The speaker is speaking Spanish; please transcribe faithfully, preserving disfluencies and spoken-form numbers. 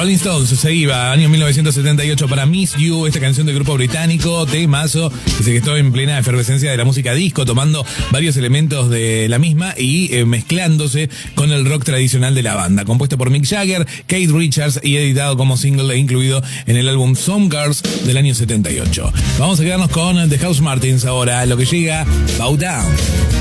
Rolling Stones se iba, año mil novecientos setenta y ocho, para Miss You, esta canción del grupo británico, temazo, que se gestó en plena efervescencia de la música disco, tomando varios elementos de la misma y eh, mezclándose con el rock tradicional de la banda. Compuesto por Mick Jagger, Keith Richards y editado como single e incluido en el álbum Some Girls del año setenta y ocho. Vamos a quedarnos con The House Martins ahora, lo que llega, Bow Down.